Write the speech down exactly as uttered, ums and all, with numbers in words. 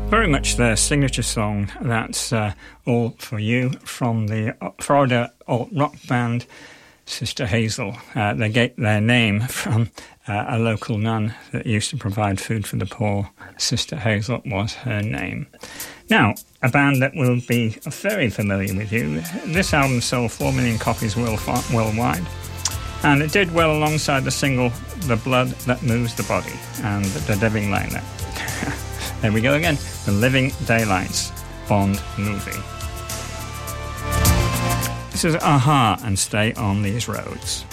Very much their signature song. That's uh, All For You from the Florida alt-rock band Sister Hazel. Uh, they get their name from uh, a local nun that used to provide food for the poor. Sister Hazel was her name. Now, a band that will be very familiar with you. This album sold four million copies worldwide, and it did well alongside the single The Blood That Moves the Body and The Living Daylights. There we go again, The Living Daylights Bond movie. This is a-ha and Stay on These Roads.